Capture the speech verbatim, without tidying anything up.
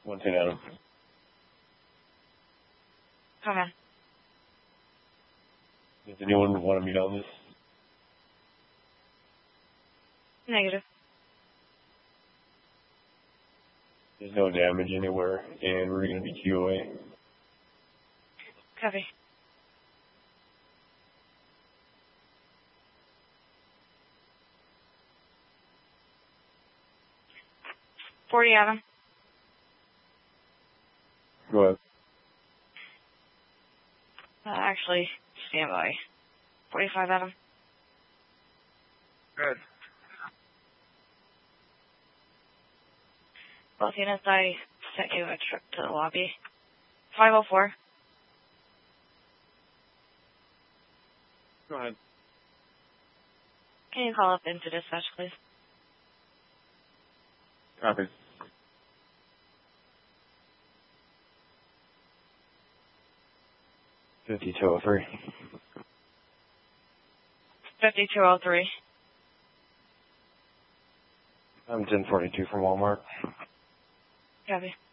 one ten Adam. Come in. Does anyone want to meet on this? Negative. There's no damage anywhere, and we're going to be Q O A. Copy. forty Adam. Go ahead. Uh, actually, stand by. forty-five Adam. Good. Both units, I sent you a trip to the lobby. five oh four. Go ahead. Can you call up into dispatch, please? Copy. fifty-two oh three. fifty-two oh three. I'm ten forty-two from Walmart. Copy.